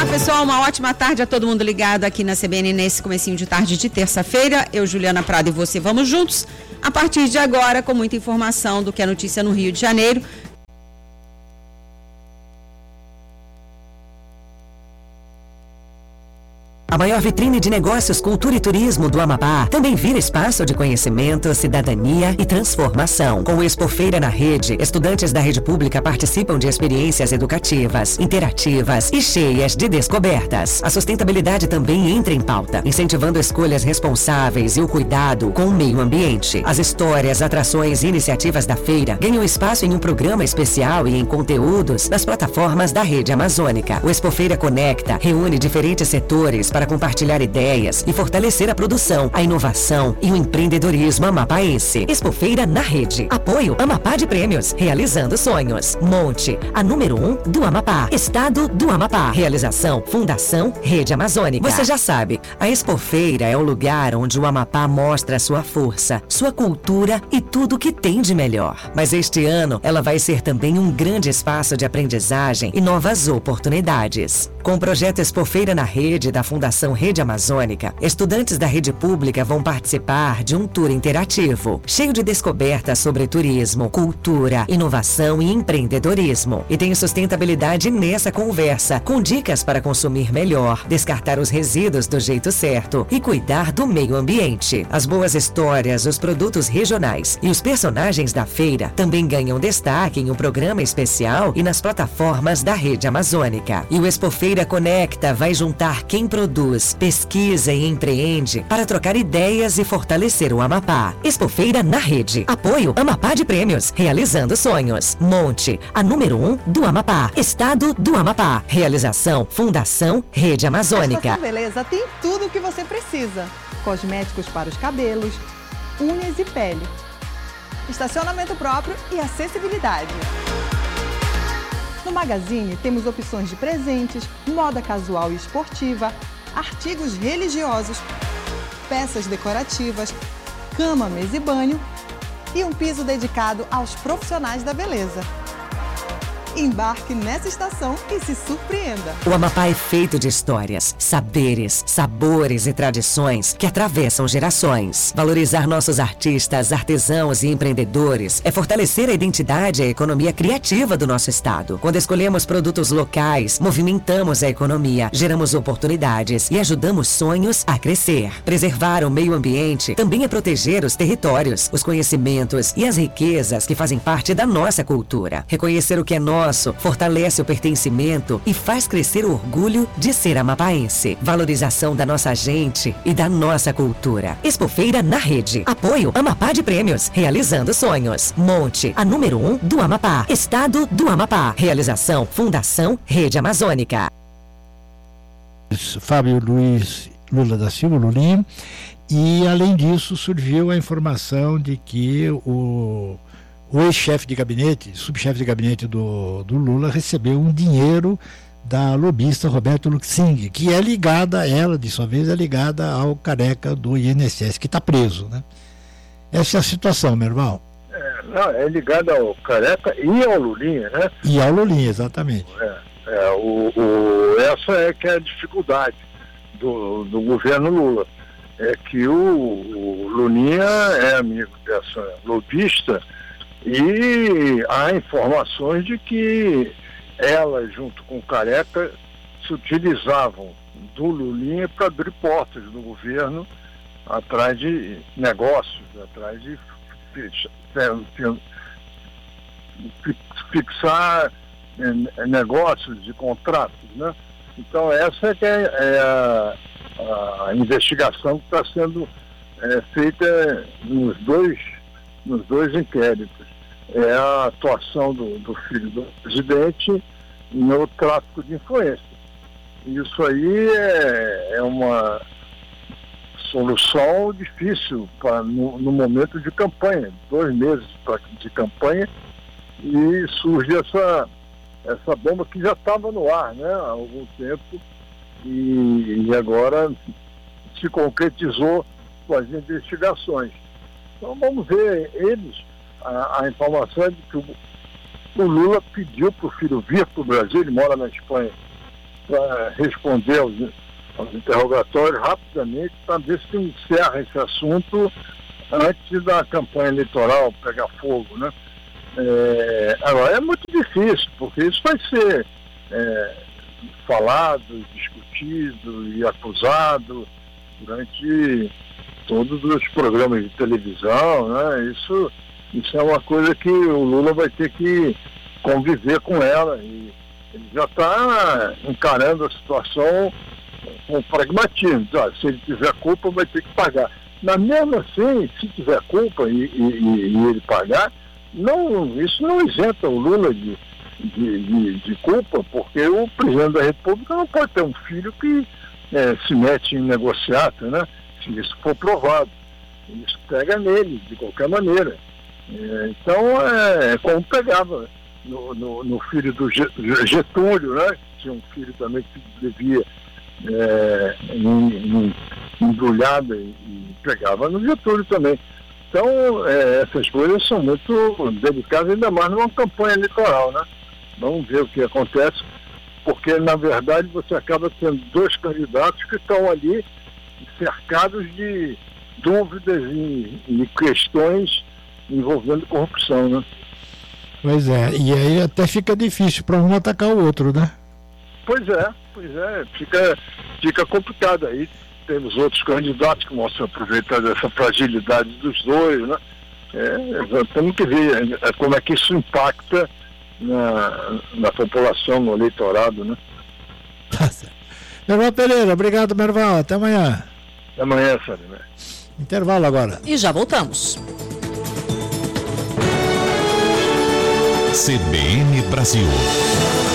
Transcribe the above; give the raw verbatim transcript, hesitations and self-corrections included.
Olá, pessoal, uma ótima tarde a todo mundo ligado aqui na C B N nesse comecinho de tarde de terça-feira. Eu, Juliana Prado, e você vamos juntos a partir de agora com muita informação do que é notícia no Rio de Janeiro. A maior vitrine de negócios, cultura e turismo do Amapá também vira espaço de conhecimento, cidadania e transformação. Com o Expofeira na Rede, estudantes da rede pública participam de experiências educativas, interativas e cheias de descobertas. A sustentabilidade também entra em pauta, incentivando escolhas responsáveis e o cuidado com o meio ambiente. As histórias, atrações e iniciativas da feira ganham espaço em um programa especial e em conteúdos nas plataformas da Rede Amazônica. O Expofeira Conecta reúne diferentes setores para para compartilhar ideias e fortalecer a produção, a inovação e o empreendedorismo amapaense. Expofeira na Rede. Apoio Amapá de Prêmios. Realizando sonhos. Monte, a número um do Amapá. Estado do Amapá. Realização Fundação Rede Amazônica. Você já sabe, a Expofeira é o lugar onde o Amapá mostra sua força, sua cultura e tudo que tem de melhor. Mas este ano, ela vai ser também um grande espaço de aprendizagem e novas oportunidades. Com o projeto Expofeira na Rede da Fundação Rede Amazônica, estudantes da rede pública vão participar de um tour interativo, cheio de descobertas sobre turismo, cultura, inovação e empreendedorismo. E tem sustentabilidade nessa conversa, com dicas para consumir melhor, descartar os resíduos do jeito certo e cuidar do meio ambiente. As boas histórias, os produtos regionais e os personagens da feira também ganham destaque em um programa especial e nas plataformas da Rede Amazônica. E o Expofeira Conecta vai juntar quem produz, pesquisa e empreende para trocar ideias e fortalecer o Amapá. Expofeira na Rede. Apoio Amapá de Prêmios. Realizando sonhos. Monte, a número um do Amapá. Estado do Amapá. Realização Fundação Rede Amazônica. A Estação Beleza tem tudo o que você precisa. Cosméticos para os cabelos, unhas e pele. Estacionamento próprio e acessibilidade. No Magazine temos opções de presentes, moda casual e esportiva, artigos religiosos, peças decorativas, cama, mesa e banho e um piso dedicado aos profissionais da beleza. Embarque nessa estação e se surpreenda. O Amapá é feito de histórias, saberes, sabores e tradições que atravessam gerações. Valorizar nossos artistas, artesãos e empreendedores é fortalecer a identidade e a economia criativa do nosso estado. Quando escolhemos produtos locais, movimentamos a economia, geramos oportunidades e ajudamos sonhos a crescer. Preservar o meio ambiente também é proteger os territórios, os conhecimentos e as riquezas que fazem parte da nossa cultura. Reconhecer o que é nosso fortalece o pertencimento e faz crescer o orgulho de ser amapaense. Valorização da nossa gente e da nossa cultura. Expofeira na Rede. Apoio Amapá de Prêmios. Realizando sonhos. Monte, a número um do Amapá. Estado do Amapá. Realização Fundação Rede Amazônica. Fábio Luiz Lula da Silva, Lulinha, e além disso surgiu a informação de que o O ex-chefe de gabinete, subchefe de gabinete do, do Lula, recebeu um dinheiro da lobista Roberto Luxing, que é ligada, ela de sua vez, é ligada ao careca do I N S S, que está preso, né? Essa é a situação, meu irmão. É, não, é ligada ao careca e ao Lulinha, né? E ao Lulinha, exatamente. É, é, o, o, essa é que é a dificuldade do, do governo Lula. É que o, o Lulinha é amigo dessa lobista. E há informações de que ela, junto com o Careca, se utilizavam do Lulinha para abrir portas do governo atrás de negócios, atrás de fixar negócios e contratos, né? Então essa é, que é, é a, a investigação que está sendo é, feita nos dois, nos dois inquéritos. É a atuação do, do filho do presidente no tráfico de influência. Isso aí é, é uma solução difícil pra, no, no momento de campanha, dois meses pra, de campanha, e surge essa, essa bomba que já estava no ar, né, há algum tempo, e, e agora se concretizou com as investigações. Então vamos ver, eles, a, a informação é de que o, o Lula pediu para o filho vir para o Brasil, ele mora na Espanha, para responder aos, aos interrogatórios rapidamente, para ver se encerra esse assunto antes da campanha eleitoral pegar fogo, né? É, agora, é muito difícil, porque isso vai ser é, falado, discutido e acusado durante todos os programas de televisão, né? Isso, isso é uma coisa que o Lula vai ter que conviver com ela, e ele já está encarando a situação com pragmatismo. Ah, se ele tiver culpa, vai ter que pagar. Mas mesmo assim, se tiver culpa e, e, e ele pagar, não, isso não isenta o Lula de, de, de, de culpa, porque o presidente da República não pode ter um filho que é, se mete em negociata, né? Se isso for provado. Isso pega nele, de qualquer maneira. É, então, é, é como pegava no, no, no filho do Getúlio, né? Tinha um filho também que devia é, embrulhada e, e pegava no Getúlio também. Então, é, essas coisas são muito delicadas, ainda mais numa campanha eleitoral, né? Vamos ver o que acontece, porque, na verdade, você acaba tendo dois candidatos que estão ali cercados de dúvidas e, e questões envolvendo corrupção, né? Pois é, e aí até fica difícil para um atacar o outro, né? Pois é, pois é, fica, fica complicado aí. Temos outros candidatos que mostram aproveitar dessa fragilidade dos dois, né? É, temos que ver como é que isso impacta na, na população, no eleitorado, né? Tá certo. Merval Pereira, obrigado, Merval. Até amanhã. Até amanhã, Salimé. Intervalo agora. E já voltamos. C B N Brasil.